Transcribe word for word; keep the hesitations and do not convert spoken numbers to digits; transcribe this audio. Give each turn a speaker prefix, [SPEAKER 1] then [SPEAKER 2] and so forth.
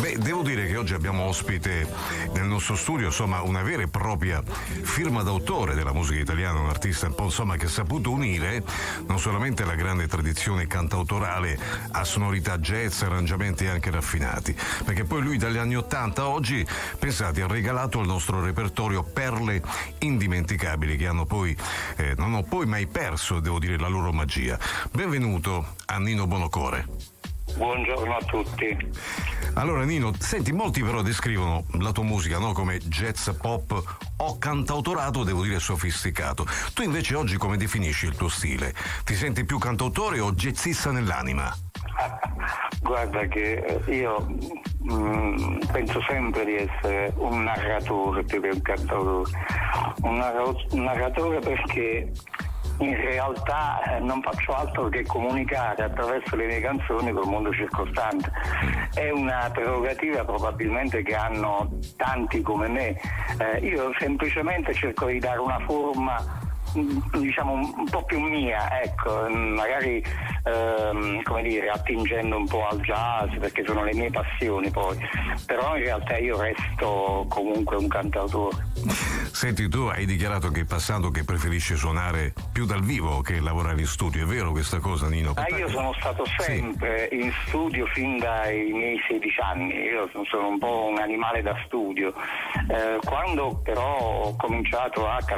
[SPEAKER 1] Beh, devo dire che oggi abbiamo ospite nel nostro studio, insomma, una vera e propria firma d'autore della musica italiana, un artista un po', insomma, che ha saputo unire non solamente la grande tradizione cantautorale a sonorità jazz, arrangiamenti anche raffinati, perché poi lui dagli anni ottanta a oggi, pensate, ha regalato al nostro repertorio perle indimenticabili che hanno poi, eh, non ho poi mai perso, devo dire, la loro magia. Benvenuto a Nino Buonocore.
[SPEAKER 2] Buongiorno a tutti.
[SPEAKER 1] Allora Nino, senti, molti però descrivono la tua musica, no, come jazz pop o cantautorato, devo dire sofisticato. Tu invece oggi come definisci il tuo stile? Ti senti più cantautore o jazzista nell'anima?
[SPEAKER 2] Guarda che io mh, penso sempre di essere un narratore più che un cantautore. Un, narra- un narratore perché in realtà eh, non faccio altro che comunicare attraverso le mie canzoni col mondo circostante. È una prerogativa probabilmente che hanno tanti come me. Eh, io semplicemente cerco di dare una forma, diciamo, un po' più mia, ecco, magari ehm, come dire, attingendo un po' al jazz, perché sono le mie passioni poi, però in realtà io resto comunque un cantautore.
[SPEAKER 1] Senti, tu hai dichiarato che passando che preferisci suonare più dal vivo che lavorare in studio, è vero questa cosa, Nino?
[SPEAKER 2] Ah, io sono stato sempre sì. in studio fin dai miei sedici anni, io sono un po' un animale da studio. Eh, quando però ho cominciato a